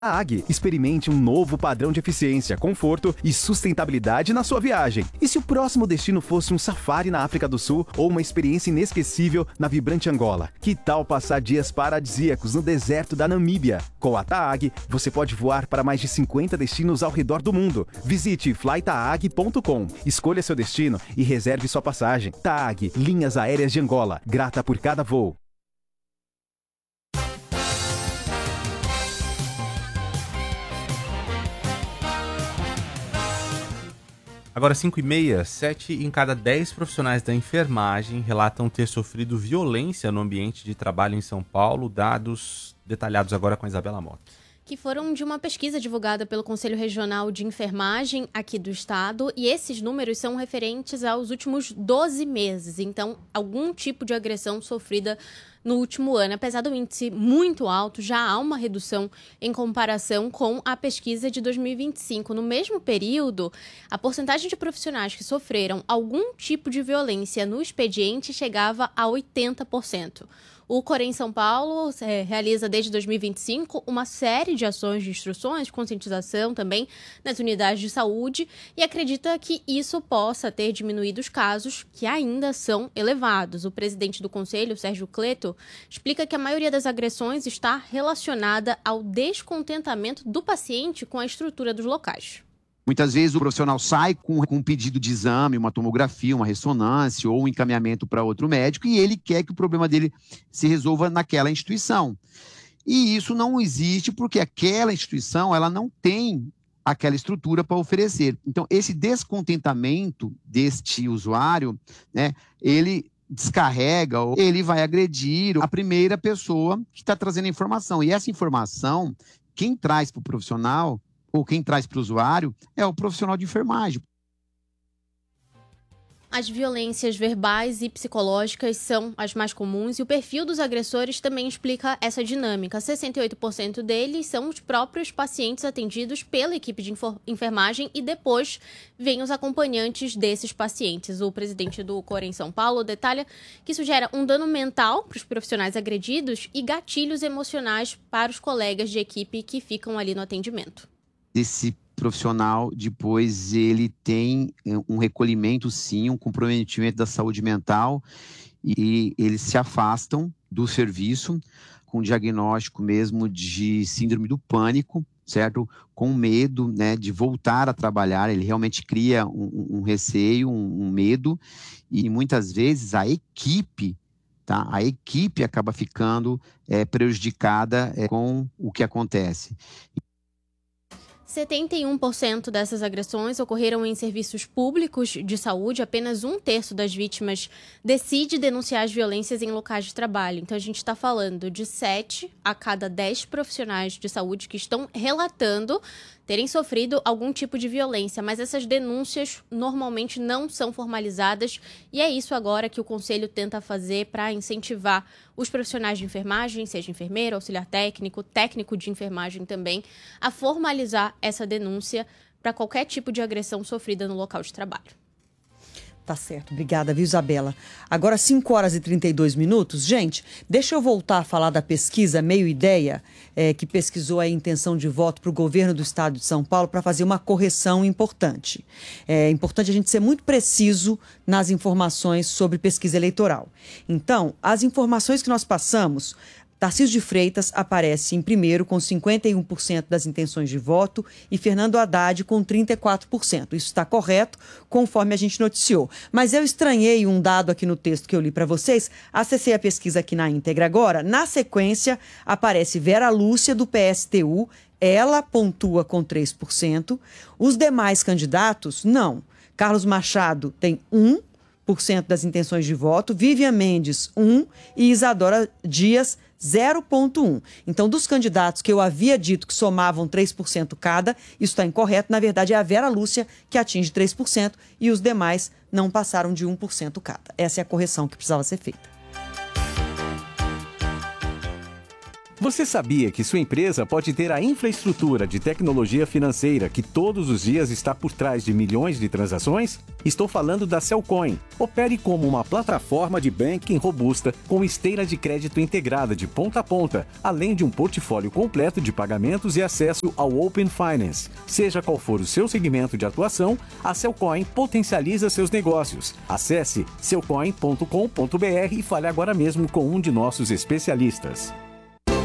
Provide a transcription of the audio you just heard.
AG. Experimente um novo padrão de eficiência, conforto e sustentabilidade na sua viagem. E se o próximo destino fosse um safari na África do Sul ou uma experiência inesquecível na vibrante Angola? Que tal passar dias paradisíacos no deserto da Namíbia? Com a TAAG, você pode voar para mais de 50 destinos ao redor do mundo. Visite flytaag.com, escolha seu destino e reserve sua passagem. TAAG, Linhas Aéreas de Angola. Grata por cada voo. Agora 5h30, 7 em cada 10 profissionais da enfermagem relatam ter sofrido violência no ambiente de trabalho em São Paulo. Dados detalhados agora com a Isabela Mota. Que foram de uma pesquisa divulgada pelo Conselho Regional de Enfermagem aqui do estado, e esses números são referentes aos últimos 12 meses. Então, algum tipo de agressão sofrida no último ano. Apesar do índice muito alto, já há uma redução em comparação com a pesquisa de 2025. No mesmo período, a porcentagem de profissionais que sofreram algum tipo de violência no expediente chegava a 80%. O Corém São Paulo realiza desde 2025 uma série de ações de instruções, de conscientização também nas unidades de saúde e acredita que isso possa ter diminuído os casos que ainda são elevados. O presidente do Conselho, Sérgio Cleto, explica que a maioria das agressões está relacionada ao descontentamento do paciente com a estrutura dos locais. Muitas vezes o profissional sai com um pedido de exame, uma tomografia, uma ressonância ou um encaminhamento para outro médico e ele quer que o problema dele se resolva naquela instituição. E isso não existe porque aquela instituição ela não tem aquela estrutura para oferecer. Então, esse descontentamento deste usuário, né, ele descarrega ou ele vai agredir a primeira pessoa que está trazendo a informação. E essa informação, quem traz para o profissional ou quem traz para o usuário é o profissional de enfermagem. As violências verbais e psicológicas são as mais comuns e o perfil dos agressores também explica essa dinâmica. 68% deles são os próprios pacientes atendidos pela equipe de enfermagem e depois vêm os acompanhantes desses pacientes. O presidente do Corém São Paulo detalha que isso gera um dano mental para os profissionais agredidos e gatilhos emocionais para os colegas de equipe que ficam ali no atendimento. Esse profissional, depois, ele tem um recolhimento, sim, um comprometimento da saúde mental e eles se afastam do serviço com diagnóstico mesmo de síndrome do pânico, certo? Com medo, né, de voltar a trabalhar, ele realmente cria um receio, um medo e muitas vezes a equipe, tá? A equipe acaba ficando prejudicada com o que acontece. 71% dessas agressões ocorreram em serviços públicos de saúde. Apenas 1/3 das vítimas decide denunciar as violências em locais de trabalho. Então, a gente está falando de 7 a cada 10 profissionais de saúde que estão relatando terem sofrido algum tipo de violência, mas essas denúncias normalmente não são formalizadas e é isso agora que o Conselho tenta fazer para incentivar os profissionais de enfermagem, seja enfermeiro, auxiliar técnico, técnico de enfermagem também, a formalizar essa denúncia para qualquer tipo de agressão sofrida no local de trabalho. Tá certo, obrigada, viu, Isabela? Agora 5h32. Gente, deixa eu voltar a falar da pesquisa Meio Ideia, que pesquisou a intenção de voto para o governo do estado de São Paulo para fazer uma correção importante. É importante a gente ser muito preciso nas informações sobre pesquisa eleitoral. Então, as informações que nós passamos, Tarcísio de Freitas aparece em primeiro com 51% das intenções de voto e Fernando Haddad com 34%. Isso está correto, conforme a gente noticiou. Mas eu estranhei um dado aqui no texto que eu li para vocês. Acessei a pesquisa aqui na íntegra agora. Na sequência, aparece Vera Lúcia, do PSTU. Ela pontua com 3%. Os demais candidatos, não. Carlos Machado tem 1% das intenções de voto. Vivian Mendes, 1%. E Isadora Dias, 0,1%. Então, dos candidatos que eu havia dito que somavam 3% cada, isso está incorreto. Na verdade, é a Vera Lúcia que atinge 3% e os demais não passaram de 1% cada. Essa é a correção que precisava ser feita. Você sabia que sua empresa pode ter a infraestrutura de tecnologia financeira que todos os dias está por trás de milhões de transações? Estou falando da Cellcoin. Opere como uma plataforma de banking robusta com esteira de crédito integrada de ponta a ponta, além de um portfólio completo de pagamentos e acesso ao Open Finance. Seja qual for o seu segmento de atuação, a Cellcoin potencializa seus negócios. Acesse cellcoin.com.br e fale agora mesmo com um de nossos especialistas.